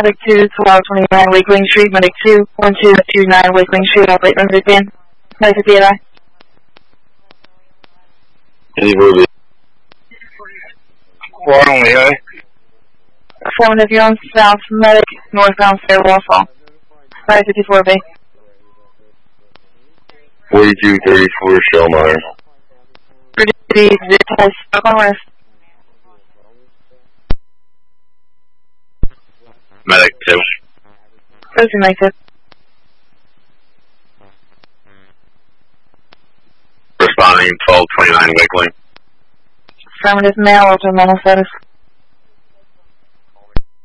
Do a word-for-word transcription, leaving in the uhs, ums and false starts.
Medic two, twelve twenty-nine Wakeling Street, Medic two, one two two nine Wakeling Street, operate one fifteen. Medic to P L I. Anybody? One only, eh? Affirmative, you're on South Medic, northbound Fairwell Fall. Medic fifty-four B. forty-two thirty-four Shellmeyer. Zip test, Stockholm West. Medic two. Proceed, Medic two. Responding twelve twenty-nine Wakeling. Affirmative, male, ultra mental status.